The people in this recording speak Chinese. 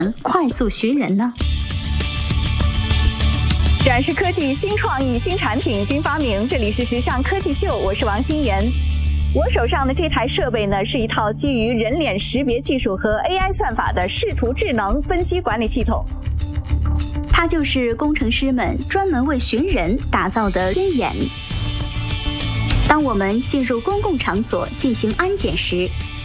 快速寻人呢？ 展示科技新创意、新产品、新发明，这里是时尚科技秀，我是王欣妍。我手上的这台设备呢，是一套基于人脸识别技术和 AI 算法的视图智能分析管理系统。 它就是工程师们专门为寻人打造的天眼。当我们进入公共场所进行安检时，